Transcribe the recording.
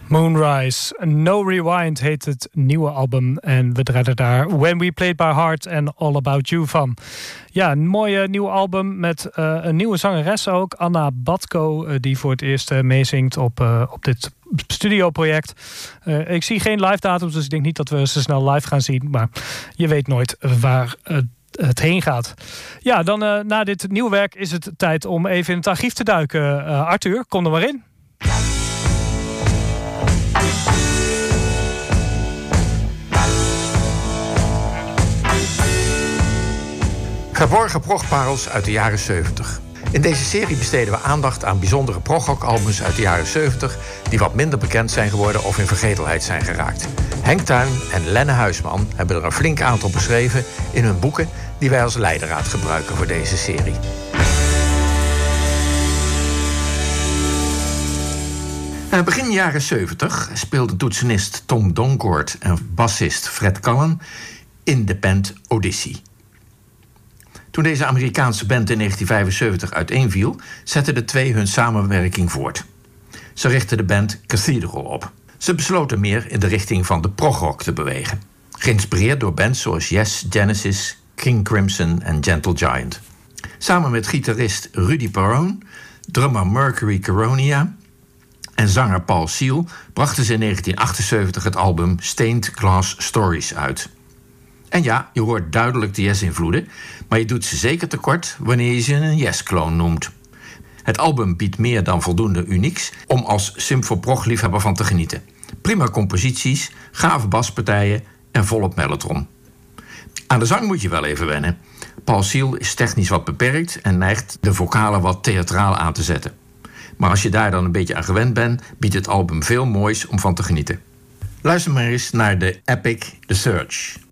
Moonrise. No Rewind heet het nieuwe album. En we draaiden daar When We Played By Heart en All About You van. Ja, een mooi nieuw album met een nieuwe zangeres ook. Anna Batko, die voor het eerst meezingt op dit studioproject. Ik zie geen live datums, dus ik denk niet dat we ze snel live gaan zien. Maar je weet nooit waar het heen gaat. Ja, dan na dit nieuwe werk is het tijd om even in het archief te duiken. Arthur, kom er maar in. Verborgen progparels uit de jaren 70. In deze serie besteden we aandacht aan bijzondere progrock-albums uit de jaren 70... die wat minder bekend zijn geworden of in vergetelheid zijn geraakt. Henk Tuin en Lenne Huisman hebben er een flink aantal beschreven in hun boeken... die wij als leidraad gebruiken voor deze serie. Begin jaren 70 speelden toetsenist Tom Doncourt en bassist Fred Callan in de band Odyssey. Toen deze Amerikaanse band in 1975 uiteenviel, zetten de twee hun samenwerking voort. Ze richtten de band Cathedral op. Ze besloten meer in de richting van de progrock te bewegen. Geïnspireerd door bands zoals Yes, Genesis, King Crimson en Gentle Giant. Samen met gitarist Rudy Perrone, drummer Mercury Caronia en zanger Paul Seal brachten ze in 1978 het album Stained Glass Stories uit. En ja, je hoort duidelijk de Yes-invloeden, maar je doet ze zeker tekort wanneer je ze een Yes-kloon noemt. Het album biedt meer dan voldoende unieks om als symfoprog-liefhebber van te genieten. Prima composities, gave baspartijen en volop mellotron. Aan de zang moet je wel even wennen. Paul Seal is technisch wat beperkt en neigt de vocalen wat theatraal aan te zetten. Maar als je daar dan een beetje aan gewend bent, biedt het album veel moois om van te genieten. Luister maar eens naar de epic The Search.